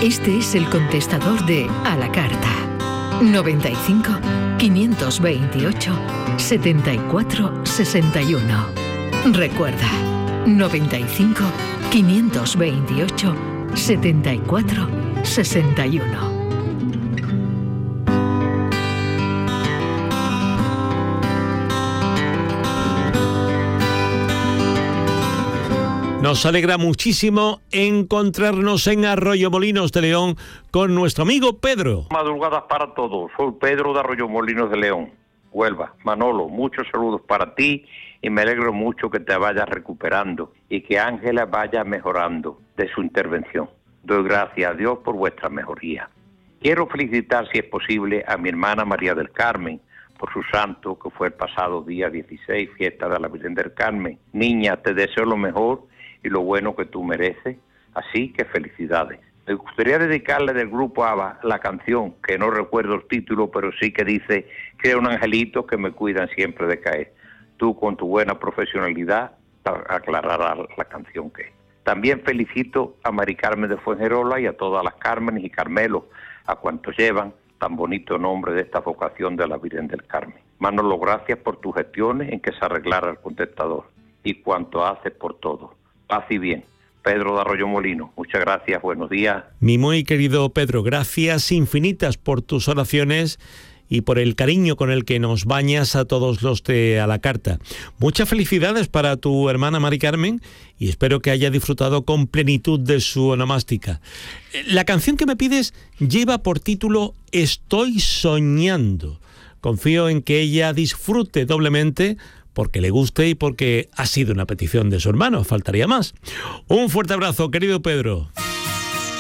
Este es el contestador de A la Carta. 95 528 74 61. Recuerda, 95 528 74 61. Nos alegra muchísimo encontrarnos en Arroyomolinos de León con nuestro amigo Pedro. Madrugadas para todos. Soy Pedro de Arroyomolinos de León, Huelva. Manolo, muchos saludos para ti y me alegro mucho que te vayas recuperando y que Ángela vaya mejorando de su intervención. Doy gracias a Dios por vuestra mejoría. Quiero felicitar, si es posible, a mi hermana María del Carmen por su santo, que fue el pasado día 16, fiesta de la Virgen del Carmen. Niña, te deseo lo mejor y lo bueno que tú mereces, así que felicidades. Me gustaría dedicarle del grupo ABBA la canción, que no recuerdo el título, pero sí que dice que es un angelito que me cuidan siempre de caer. Tú con tu buena profesionalidad aclararás la canción que es. También felicito a Mari Carmen de Fuengirola y a todas las Cármenes y Carmelos, a cuantos llevan tan bonito nombre de esta vocación de la Virgen del Carmen. Manolo, gracias por tus gestiones en que se arreglara el contestador y cuanto haces por todo. Paz y bien. Pedro de Arroyomolinos, muchas gracias, buenos días. Mi muy querido Pedro, gracias infinitas por tus oraciones y por el cariño con el que nos bañas a todos los de A la Carta. Muchas felicidades para tu hermana Mari Carmen y espero que haya disfrutado con plenitud de su onomástica. La canción que me pides lleva por título Estoy soñando. Confío en que ella disfrute doblemente porque le guste y porque ha sido una petición de su hermano, faltaría más. Un fuerte abrazo, querido Pedro.